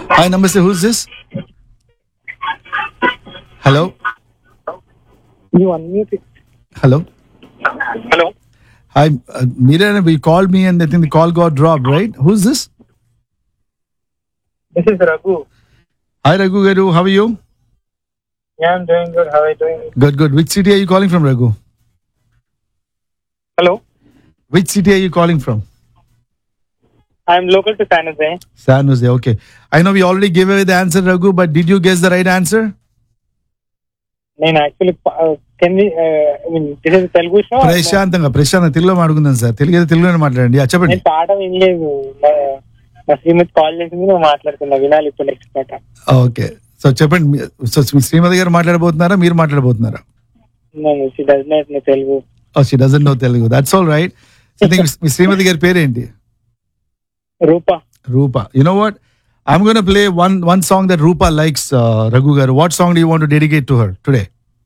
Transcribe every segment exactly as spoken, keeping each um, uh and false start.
Hi, Namaste. Who's this? Hello? You unmute it. Hello? Hello. Hi, uh, Meera, you called me and I think the call got dropped, right? Who's this? This is Raghu. Hi, Raghu Garu. How are you? Yeah, I'm doing good. How are you doing? Good, good. Which city are you calling from, Raghu? Hello. Which city are you calling from? I'm local to San Jose. San Jose, okay. I know we already gave away the answer, Raghu, but did you guess the right answer? నేను actually can I mean this is Telugu show. ప్రశాంతంగా ప్రశాంతంగా తెలుగులో మాట్లాడుకుందాం sir. Telugu అయితే తెలుగులోనే మాట్లాడండి. ఆ, చెప్పండి. నేను పాట వినలేదు. మా- మా శ్రీమతి కాల్ చేసింది, నువ్వు మాట్లాడుతున్నా, వినాలి ఇప్పుడు నెక్స్ట్ పాట. ఓకే, సో చెప్పండి. మీ- సో మీ శ్రీమతి గారు మాట్లాడబోతున్నారా, మీరు మాట్లాడబోతున్నారా? నేను she does not no Telugu. Oh, she doesn't know Telugu. That's all right. మీ శ్రీమతి గారి పేరేంటి? రూపా. Rupa. You know what? I'm going to play one one song that Rupa likes, uh, Raghu Garu. What song do you want to dedicate to her today?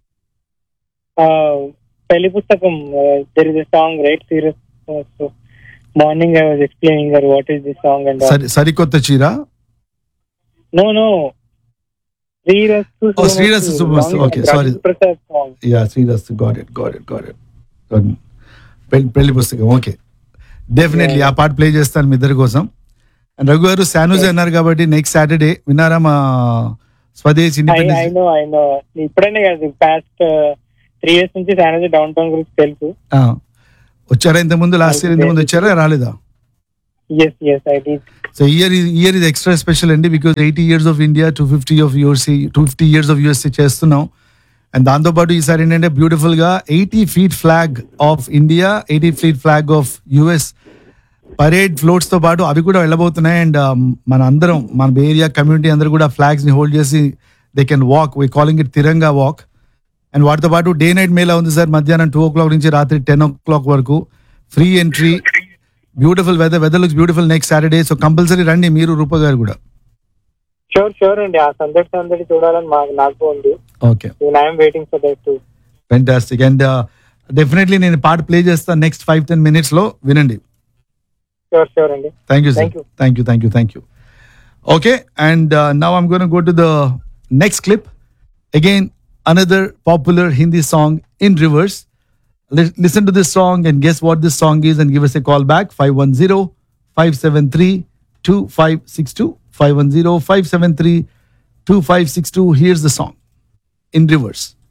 పెళ్లి పుస్తకం, there is a song right serious. So morning I was explaining her what is this song and Sari- Sarikotta Chira. No no Srirastu. Oh, Srirastu Subhastu. Okay, sorry. Prasad song. Yeah, Srirastu. Got it, got it, got it. Got it. పెళ్లి పెళ్లి పుస్తకం. Okay, definitely ఆ పాట play చేస్తాను మీ ఇద్దరి కోసం. And Raghu గారు శానూజే అన్నారు కాబట్టి నెక్స్ట్ సాటర్డే విన్నారా మా Swades I independence? No I know ఇప్పుడైనా కాదు, పాస్ట్ త్రీ ఇయర్స్ నుంచి శాన్ జోసే డౌన్ టౌన్ గురించి తెలుసు. ఆ, వచ్చారా ఇంత ముందు? లాస్ట్ ఇయర్ ఇంత ముందు వచ్చారా, రాలేదా? Yes yes I did. So year year ఇది ఎక్స్ట్రా స్పెషల్ అండి, because eighty years of India, two fifty of USC, two fifty years of USC చేస్తున్నాం. అండ్ దాంతోపాటు ఈసారి ఏంటంటే బ్యూటిఫుల్ గా eighty feet flag of India, eighty feet flag of US parade floats తో పాటు అవి కూడా వెళ్ళబోతున్నాయి. అండ్ మన అందరం, మన ఏరియా కమ్యూనిటీ అందరూ కూడా ఫ్లాగ్స్ ని హోల్డ్ చేసి they can walk. We calling it Tiranga walk. And వాటితో పాటు డే నైట్ మేళా ఉంది సార్, మధ్యాహ్నం టూ ఓ క్లాక్ నుంచి రాత్రి టెన్ ఓ క్లాక్ వరకు free entry. Beautiful weather, weather looks beautiful next Saturday. So compulsory రండి మీరు, రూప గారు కూడా. షూర్ షూర్ అండి, ఆ సందడి సందడి చూడాలని మాకు నాకు ఉంది. Okay, I'm waiting for that to. Fantastic. And definitely నేను పాట ప్లే చేస్తాను నెక్స్ట్ ఫైవ్ టెన్ మినిట్స్ లో, వినండి. షూర్ షూర్ అండి. Thank you, sir. Thank you. Thank you, thank you, thank you. Okay, and uh, now I'm going to go to the next clip. Again, another popular Hindi song in reverse. Li- listen to this song and guess what this song is and give us a call back. five one zero, five seven three, two five six two. five one zero, five seven three, two five six two. Here's the song in reverse.